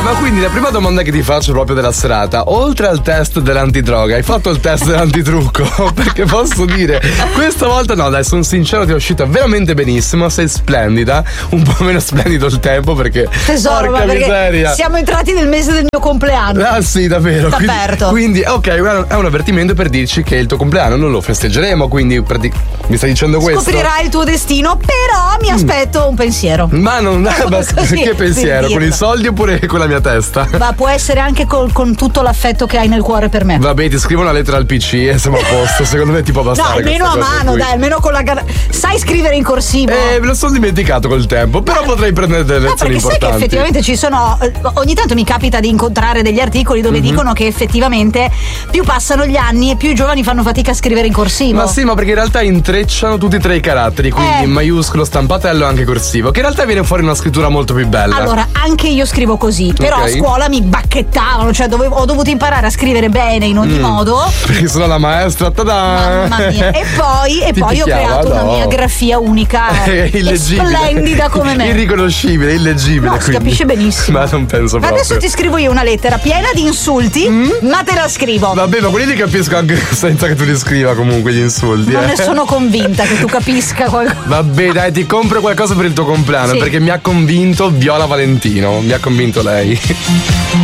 Ma quindi la prima domanda che ti faccio proprio della serata, oltre al test dell'antidroga, hai fatto il test dell'antitrucco? Perché posso dire, questa volta no, dai, sono sincero, ti è uscita veramente benissimo, sei splendida, un po' meno splendido il tempo perché tesoro, porca ma perché miseria. siamo entrati nel mese del mio compleanno. Ah sì, davvero. T'avverto. Quindi ok, è un avvertimento per dirci che il tuo compleanno non lo festeggeremo, quindi mi stai dicendo questo? Scoprirai il tuo destino, però mi aspetto un pensiero. Ma non Così, che pensiero? Con i soldi oppure con la mia testa? Ma può essere anche con tutto l'affetto che hai nel cuore per me. Vabbè, ti scrivo una lettera al PC e siamo a posto. Secondo me ti può bastare. No, almeno a mano, dai, almeno con la sai scrivere in corsivo? Me lo sono dimenticato col tempo, però potrei prendere delle lezioni perché importanti. sai che effettivamente ci sono, ogni tanto mi capita di incontrare degli articoli dove dicono che effettivamente più passano gli anni e più i giovani fanno fatica a scrivere in corsivo. Ma sì, ma perché in realtà intrecciano tutti e tre i caratteri, quindi in maiuscolo, stampatello e anche corsivo, che in realtà viene fuori una scrittura molto più bella. Allora, anche io scrivo così, però a scuola mi bacchettavano, cioè ho dovuto imparare a scrivere bene in ogni modo. Perché sono la maestra, tada! Mamma mia. E poi ho creato una mia grafia unica e splendida come me. Irriconoscibile, illeggibile. No, si capisce benissimo. Ma non penso proprio. Adesso ti scrivo io una lettera piena di insulti, ma te la scrivo. Vabbè, ma quelli li capisco anche senza che tu li scriva comunque gli insulti. Non ne sono convinta che tu capisca qualcosa. Vabbè, dai, ti compro qualcosa per il tuo compleanno, perché mi ha convinto Viola Valentino, mi ha convinto lei.